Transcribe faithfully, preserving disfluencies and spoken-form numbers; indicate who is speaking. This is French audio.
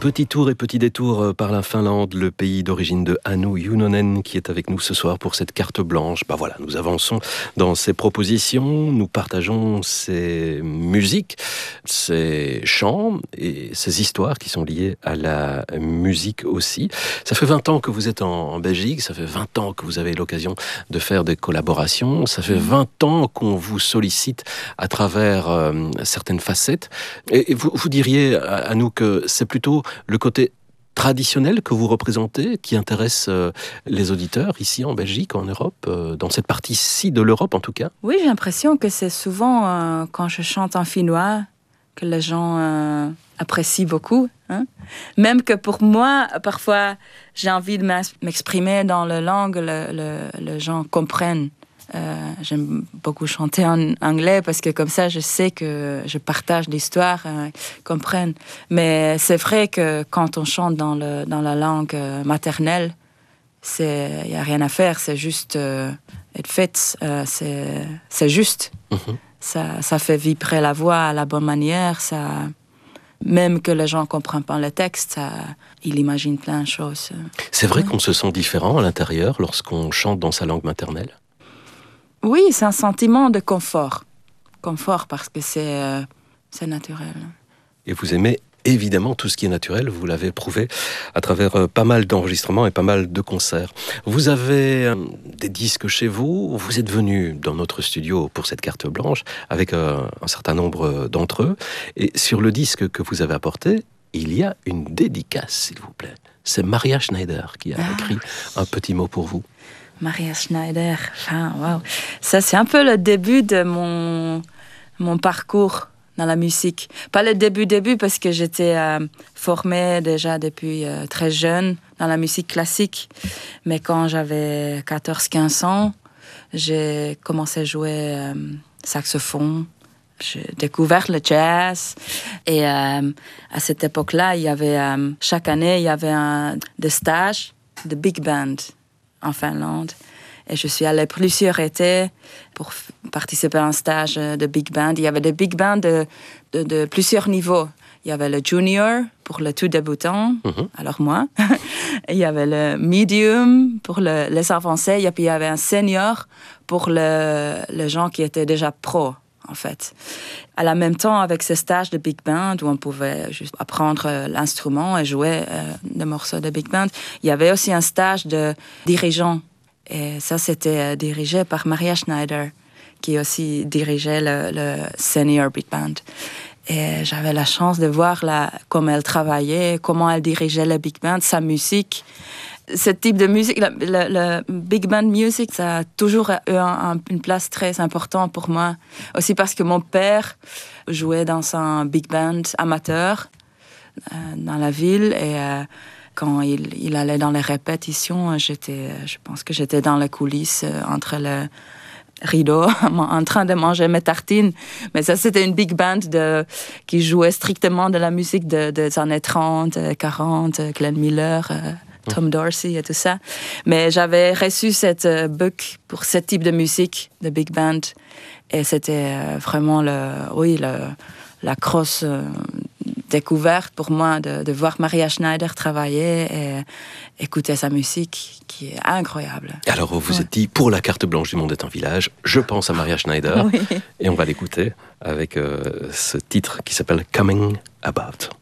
Speaker 1: Petit tour et petit détour par la Finlande, le pays d'origine de Hannu Junnonen qui est avec nous ce soir pour cette carte blanche. Bah voilà, nous avançons dans ces propositions, nous partageons ces musiques, ces chants et ces histoires qui sont liées à la musique aussi. Ça fait vingt ans que vous êtes en Belgique, ça fait vingt ans que vous avez l'occasion de faire des collaborations, ça fait vingt ans qu'on vous sollicite à travers euh, certaines facettes. Et vous, vous diriez à, à nous que c'est plutôt le côté traditionnel que vous représentez, qui intéresse euh, les auditeurs ici en Belgique, en Europe, euh, dans cette partie-ci de l'Europe en tout cas?
Speaker 2: Oui, j'ai l'impression que c'est souvent euh, quand je chante en finnois que les gens euh, apprécient beaucoup. Hein? Même que pour moi, parfois, j'ai envie de m'exprimer dans la langue, le, le, les gens comprennent. Euh, j'aime beaucoup chanter en anglais parce que comme ça je sais que je partage l'histoire, euh, ils comprennent. Mais c'est vrai que quand on chante dans, le, dans la langue maternelle, il n'y a rien à faire, c'est juste euh, it fits, euh, c'est, c'est juste. Mm-hmm. ça, ça fait vibrer la voix à la bonne manière, ça, même que les gens ne comprennent pas le texte, ça, ils imaginent plein de choses.
Speaker 1: C'est vrai ouais. qu'on se sent différent à l'intérieur lorsqu'on chante dans sa langue maternelle?
Speaker 2: Oui, c'est un sentiment de confort. Confort parce que c'est, euh, c'est naturel.
Speaker 1: Et vous aimez évidemment tout ce qui est naturel, vous l'avez prouvé à travers euh, pas mal d'enregistrements et pas mal de concerts. Vous avez euh, des disques chez vous, vous êtes venu dans notre studio pour cette carte blanche avec euh, un certain nombre d'entre eux. Et sur le disque que vous avez apporté, il y a une dédicace, s'il vous plaît. C'est Maria Schneider qui a ah. écrit un petit mot pour vous.
Speaker 2: Maria Schneider, ah, wow. Ça c'est un peu le début de mon, mon parcours dans la musique. Pas le début début parce que j'étais euh, formée déjà depuis euh, très jeune dans la musique classique, mais quand j'avais quatorze quinze ans, j'ai commencé à jouer euh, saxophone. J'ai découvert le jazz et euh, à cette époque-là, il y avait euh, chaque année il y avait un, des stages de big band en Finlande. Et je suis allée plusieurs étés pour f- participer à un stage de big band. Il y avait des big bands de, de, de plusieurs niveaux. Il y avait le junior pour le tout débutant, mm-hmm. alors moi. Il y avait le medium pour le, les avancés. Et puis il y avait un senior pour le, les gens qui étaient déjà pros, en fait. À la même temps, avec ce stage de big band où on pouvait juste apprendre l'instrument et jouer euh, des morceaux de big band, il y avait aussi un stage de dirigeant. Et ça, c'était dirigé par Maria Schneider, qui aussi dirigeait le, le senior big band. Et j'avais la chance de voir la, comment elle travaillait, comment elle dirigeait le big band, sa musique. Ce type de musique, le, le, le big band music, ça a toujours eu un, un, une place très importante pour moi. Aussi parce que mon père jouait dans un big band amateur euh, dans la ville et euh, quand il, il allait dans les répétitions, j'étais, je pense que j'étais dans les coulisses euh, entre le rideau en train de manger mes tartines. Mais ça, c'était une big band de, qui jouait strictement de la musique de, des années trente, quarante, Glenn Miller, euh, Tom Dorsey et tout ça. Mais j'avais reçu cette euh, book pour ce type de musique, de big band. Et c'était euh, vraiment le, oui, le, la grosse euh, découverte pour moi de, de voir Maria Schneider travailler et écouter sa musique qui est incroyable.
Speaker 1: Alors vous vous ouais. êtes dit, pour la carte blanche du Monde est un village, je pense à Maria Schneider. Oui. Et on va l'écouter avec euh, ce titre qui s'appelle Coming About.